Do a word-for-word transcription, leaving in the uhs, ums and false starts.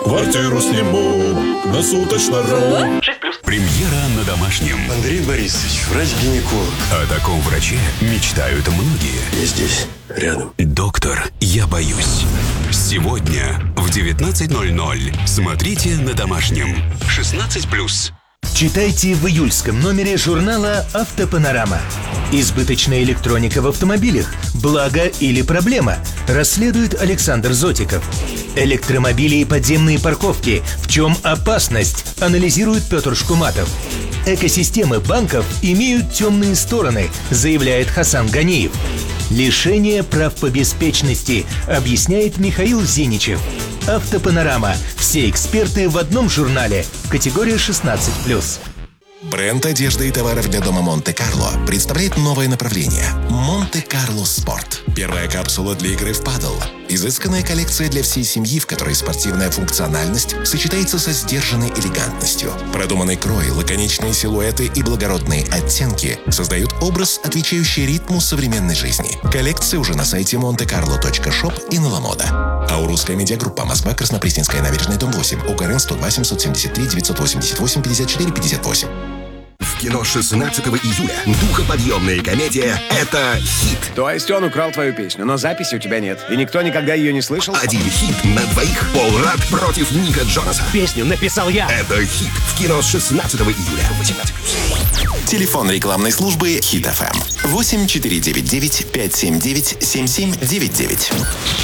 Квартиру сниму на суточно-ру. Премьера на Домашнем. Андрей Борисович, врач-гинеколог. О таком враче мечтают многие. Я здесь, рядом. Доктор, я боюсь. Сегодня в девятнадцать ноль ноль смотрите на Домашнем. шестнадцать плюс. Читайте в июльском номере журнала «Автопанорама». Избыточная электроника в автомобилях – благо или проблема? Расследует Александр Зотиков. Электромобили и подземные парковки – в чем опасность? Анализирует Петр Шкуматов. Экосистемы банков имеют темные стороны, заявляет Хасан Ганиев. Лишение прав по беспечности, объясняет Михаил Зиничев. Автопанорама. Все эксперты в одном журнале. Категория шестнадцать плюс. Бренд одежды и товаров для дома Монте-Карло представляет новое направление – Монте-Карло Спорт. Первая капсула для игры в падл. Изысканная коллекция для всей семьи, в которой спортивная функциональность сочетается со сдержанной элегантностью. Продуманный крой, лаконичные силуэты и благородные оттенки создают образ, отвечающий ритму современной жизни. Коллекция уже на сайте монте карло точка шоп и на Ламода. Аурусская медиагруппа. Москва, Краснопресненская набережная, дом восемь. УКРН сто два семьсот семьдесят три девятьсот восемьдесят восемь пятьдесят четыре пятьдесят восемь. В кино шестнадцатого июля духоподъемная комедия «Это хит». То есть он украл твою песню, но записи у тебя нет. И никто никогда ее не слышал? Один хит на двоих. Пол Радд против Ника Джонаса. Песню написал я. «Это хит» в кино с шестнадцатого июля. восемнадцать плюс. Телефон рекламной службы Хит эф эм. восемь четыре девять девять пять семь девять семь семь девять девять.